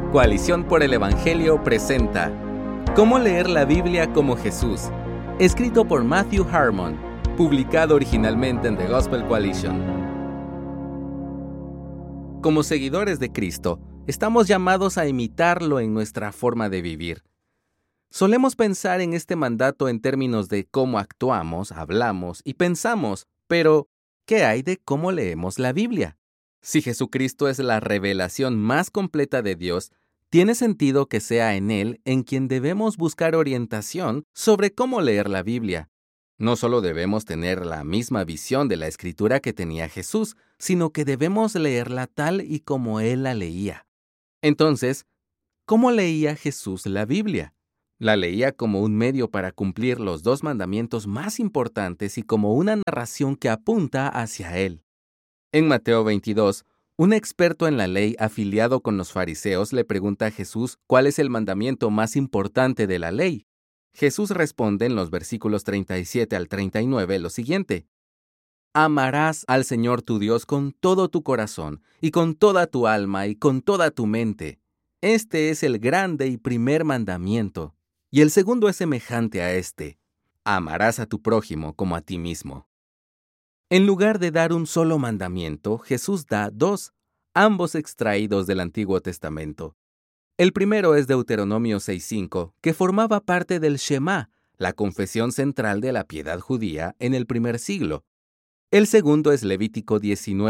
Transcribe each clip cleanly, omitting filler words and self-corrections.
Coalición por el Evangelio presenta ¿Cómo leer la Biblia como Jesús? Escrito por Matthew Harmon, publicado originalmente en The Gospel Coalition. Como seguidores de Cristo, estamos llamados a imitarlo en nuestra forma de vivir. Solemos pensar en este mandato en términos de cómo actuamos, hablamos y pensamos, pero ¿qué hay de cómo leemos la Biblia? Si Jesucristo es la revelación más completa de Dios, tiene sentido que sea en Él en quien debemos buscar orientación sobre cómo leer la Biblia. No solo debemos tener la misma visión de la Escritura que tenía Jesús, sino que debemos leerla tal y como Él la leía. Entonces, ¿cómo leía Jesús la Biblia? La leía como un medio para cumplir los dos mandamientos más importantes y como una narración que apunta hacia Él. En Mateo 22, un experto en la ley afiliado con los fariseos le pregunta a Jesús cuál es el mandamiento más importante de la ley. Jesús responde en los versículos 37 al 39 lo siguiente: Amarás al Señor tu Dios con todo tu corazón, y con toda tu alma, y con toda tu mente. Este es el grande y primer mandamiento. Y el segundo es semejante a este: amarás a tu prójimo como a ti mismo. En lugar de dar un solo mandamiento, Jesús da dos, ambos extraídos del Antiguo Testamento. El primero es Deuteronomio 6:5, que formaba parte del Shema, la confesión central de la piedad judía en el primer siglo. El segundo es Levítico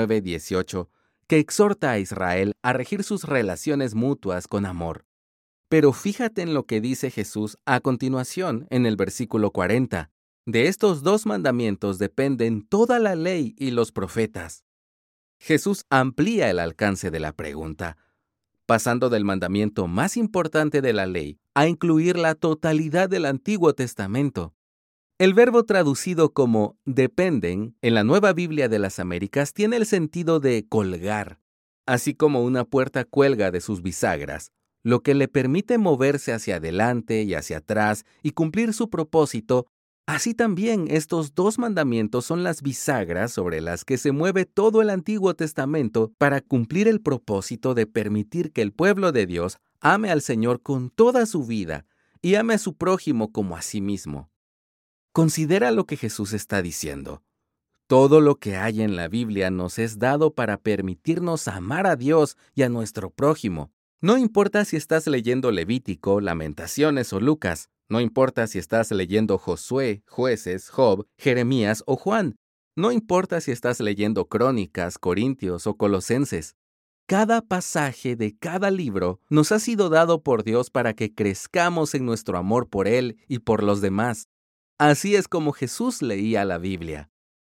19:18, que exhorta a Israel a regir sus relaciones mutuas con amor. Pero fíjate en lo que dice Jesús a continuación en el versículo 40. De estos dos mandamientos dependen toda la ley y los profetas. Jesús amplía el alcance de la pregunta, pasando del mandamiento más importante de la ley a incluir la totalidad del Antiguo Testamento. El verbo traducido como dependen en la Nueva Biblia de las Américas tiene el sentido de colgar, así como una puerta cuelga de sus bisagras, lo que le permite moverse hacia adelante y hacia atrás y cumplir su propósito. Así también estos dos mandamientos son las bisagras sobre las que se mueve todo el Antiguo Testamento para cumplir el propósito de permitir que el pueblo de Dios ame al Señor con toda su vida y ame a su prójimo como a sí mismo. Considera lo que Jesús está diciendo. Todo lo que hay en la Biblia nos es dado para permitirnos amar a Dios y a nuestro prójimo. No importa si estás leyendo Levítico, Lamentaciones o Lucas. No importa si estás leyendo Josué, Jueces, Job, Jeremías o Juan. No importa si estás leyendo Crónicas, Corintios o Colosenses. Cada pasaje de cada libro nos ha sido dado por Dios para que crezcamos en nuestro amor por Él y por los demás. Así es como Jesús leía la Biblia.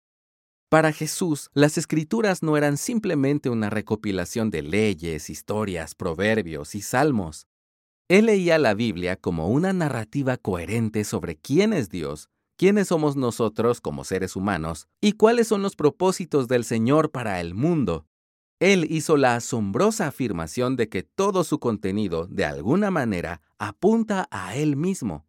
Para Jesús, las Escrituras no eran simplemente una recopilación de leyes, historias, proverbios y salmos. Él leía la Biblia como una narrativa coherente sobre quién es Dios, quiénes somos nosotros como seres humanos y cuáles son los propósitos del Señor para el mundo. Él hizo la asombrosa afirmación de que todo su contenido, de alguna manera, apunta a Él mismo.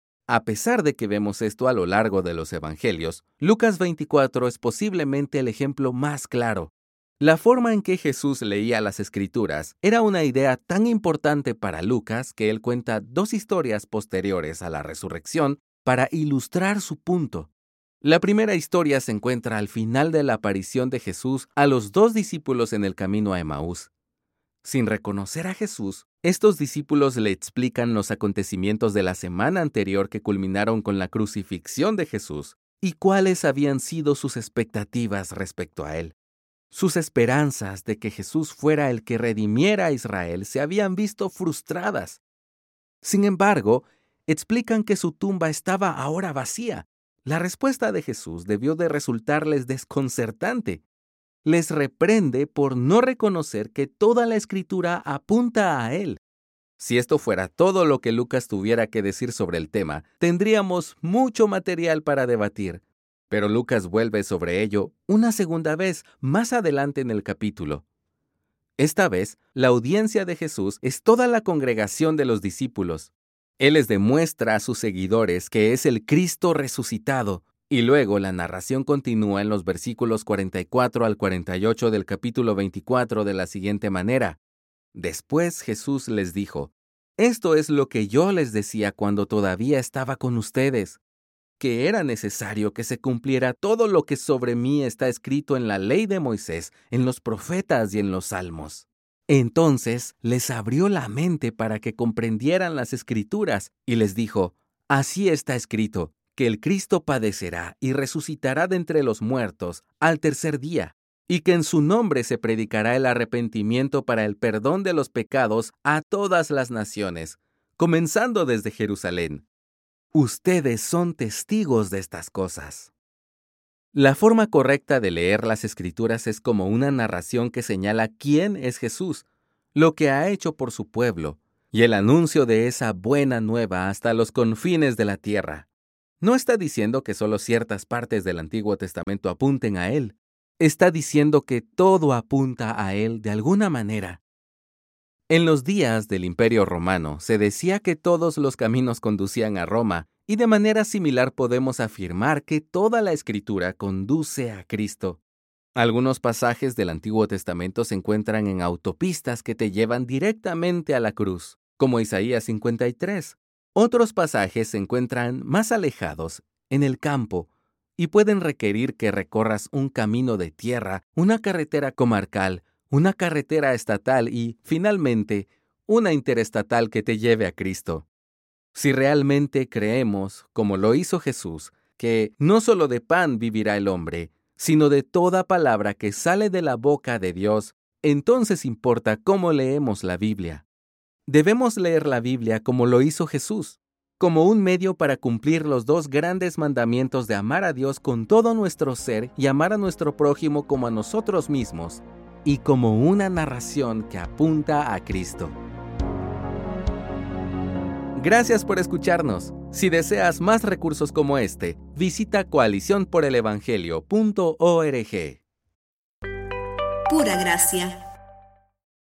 A pesar de que vemos esto a lo largo de los Evangelios, Lucas 24 es posiblemente el ejemplo más claro. La forma en que Jesús leía las Escrituras era una idea tan importante para Lucas que él cuenta dos historias posteriores a la resurrección para ilustrar su punto. La primera historia se encuentra al final de la aparición de Jesús a los dos discípulos en el camino a Emaús. Sin reconocer a Jesús, estos discípulos le explican los acontecimientos de la semana anterior que culminaron con la crucifixión de Jesús y cuáles habían sido sus expectativas respecto a él. Sus esperanzas de que Jesús fuera el que redimiera a Israel se habían visto frustradas. Sin embargo, explican que su tumba estaba ahora vacía. La respuesta de Jesús debió de resultarles desconcertante. Les reprende por no reconocer que toda la Escritura apunta a Él. Si esto fuera todo lo que Lucas tuviera que decir sobre el tema, tendríamos mucho material para debatir. Pero Lucas vuelve sobre ello una segunda vez más adelante en el capítulo. Esta vez, la audiencia de Jesús es toda la congregación de los discípulos. Él les demuestra a sus seguidores que es el Cristo resucitado. Y luego la narración continúa en los versículos 44 al 48 del capítulo 24 de la siguiente manera. Después Jesús les dijo: «Esto es lo que yo les decía cuando todavía estaba con ustedes, que era necesario que se cumpliera todo lo que sobre mí está escrito en la ley de Moisés, en los profetas y en los salmos». Entonces les abrió la mente para que comprendieran las Escrituras y les dijo: «Así está escrito, que el Cristo padecerá y resucitará de entre los muertos al tercer día, y que en su nombre se predicará el arrepentimiento para el perdón de los pecados a todas las naciones, comenzando desde Jerusalén. Ustedes son testigos de estas cosas». La forma correcta de leer las Escrituras es como una narración que señala quién es Jesús, lo que ha hecho por su pueblo, y el anuncio de esa buena nueva hasta los confines de la tierra. No está diciendo que solo ciertas partes del Antiguo Testamento apunten a Él. Está diciendo que todo apunta a Él de alguna manera. En los días del Imperio Romano se decía que todos los caminos conducían a Roma, y de manera similar podemos afirmar que toda la Escritura conduce a Cristo. Algunos pasajes del Antiguo Testamento se encuentran en autopistas que te llevan directamente a la cruz, como Isaías 53. Otros pasajes se encuentran más alejados, en el campo, y pueden requerir que recorras un camino de tierra, una carretera comarcal, una carretera estatal y, finalmente, una interestatal que te lleve a Cristo. Si realmente creemos, como lo hizo Jesús, que no solo de pan vivirá el hombre, sino de toda palabra que sale de la boca de Dios, entonces importa cómo leemos la Biblia. Debemos leer la Biblia como lo hizo Jesús, como un medio para cumplir los dos grandes mandamientos de amar a Dios con todo nuestro ser y amar a nuestro prójimo como a nosotros mismos, y como una narración que apunta a Cristo. Gracias por escucharnos. Si deseas más recursos como este, visita coaliciónporelevangelio.org. Pura gracia.